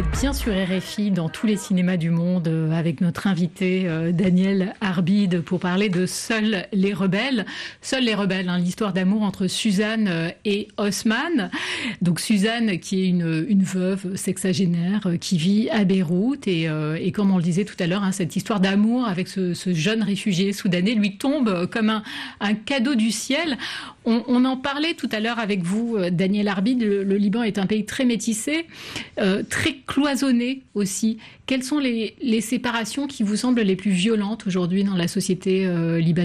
Bien sur RFI, dans tous les cinémas du monde, avec notre invité Daniel Arbide pour parler de Seuls les rebelles. Seuls les rebelles, l'histoire d'amour entre Suzanne et Osman. Donc Suzanne qui est une veuve sexagénaire qui vit à Beyrouth et comme on le disait tout à l'heure, cette histoire d'amour avec ce jeune réfugié soudanais lui tombe comme un cadeau du ciel. On en parlait tout à l'heure avec vous, Daniel Arbide. Le Liban est un pays très métissé, très cloisonné aussi. Quelles sont les séparations qui vous semblent les plus violentes aujourd'hui dans la société libanaise ?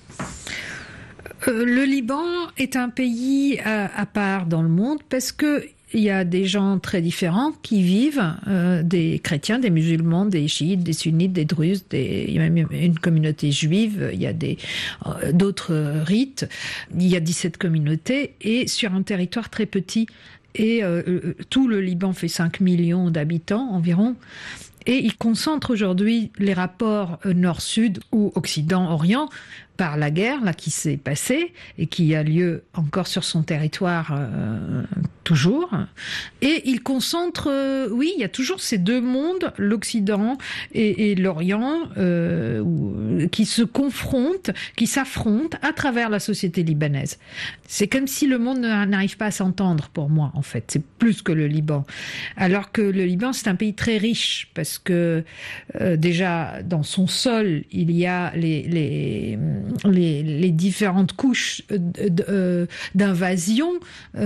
Le Liban est un pays à part dans le monde parce que il y a des gens très différents qui vivent, des chrétiens, des musulmans, des chiites, des sunnites, des druzes, il y a même une communauté juive, il y a d'autres rites, il y a 17 communautés et sur un territoire très petit. Et tout le Liban fait 5 millions d'habitants environ. Et il concentre aujourd'hui les rapports nord-sud ou occident-orient par la guerre là qui s'est passée et qui a lieu encore sur son territoire toujours. Et il concentre, oui, il y a toujours ces deux mondes, l'Occident et l'Orient, qui se confrontent, qui s'affrontent à travers la société libanaise. C'est comme si le monde n'arrive pas à s'entendre pour moi, en fait. C'est plus que le Liban. Alors que le Liban, c'est un pays très riche parce que déjà dans son sol, il y a les différentes couches d'invasion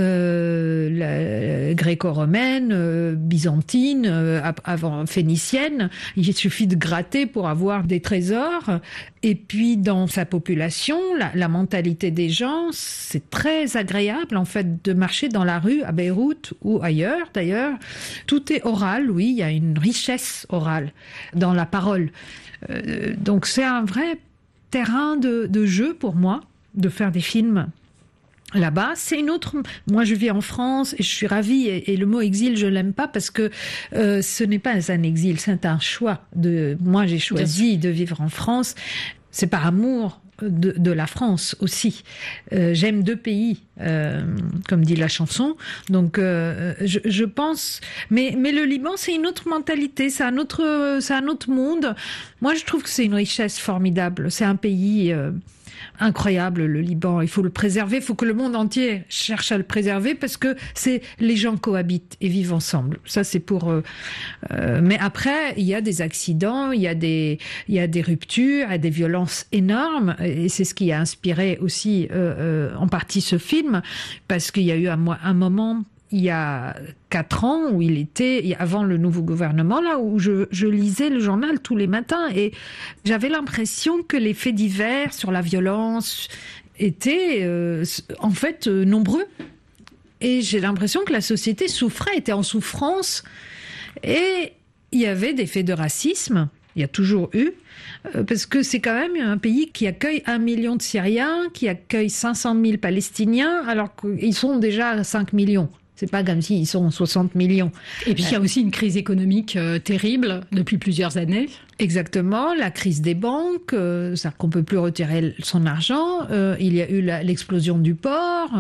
gréco-romaine, byzantine, avant phénicienne. Il suffit de gratter pour avoir des trésors. Et puis dans sa population, la mentalité des gens, c'est très agréable en fait de marcher dans la rue à Beyrouth ou ailleurs d'ailleurs. Tout est oral, oui, il y a une richesse orale dans la parole. Donc c'est un vrai terrain de jeu pour moi, de faire des films là-bas. C'est une autre... Moi, je vis en France et je suis ravie. Et le mot exil, je l'aime pas parce que ce n'est pas un exil, c'est un choix. Moi, j'ai choisi de vivre en France. C'est par amour de la France aussi. J'aime deux pays, comme dit la chanson. Donc, je pense... Mais le Liban, c'est une autre mentalité, c'est un autre monde. Moi, je trouve que c'est une richesse formidable. C'est un pays... incroyable, le Liban. Il faut le préserver. Il faut que le monde entier cherche à le préserver parce que les gens cohabitent et vivent ensemble. Ça, c'est pour... mais après, il y a des accidents, il y a des ruptures, il y a des violences énormes. Et c'est ce qui a inspiré aussi en partie ce film parce qu'il y a eu un moment... Il y a 4 ans, où avant le nouveau gouvernement, là, où je lisais le journal tous les matins et j'avais l'impression que les faits divers sur la violence étaient, en fait, nombreux. Et j'ai l'impression que la société souffrait, était en souffrance. Et il y avait des faits de racisme. Il y a toujours eu. Parce que c'est quand même un pays qui accueille 1 million de Syriens, qui accueille 500 000 Palestiniens, alors qu'ils sont déjà 5 millions. C'est pas comme s'ils sont 60 millions. Et puis il y a aussi une crise économique terrible depuis plusieurs années. Exactement, la crise des banques, c'est-à-dire qu'on peut plus retirer son argent. Il y a eu l'explosion du port.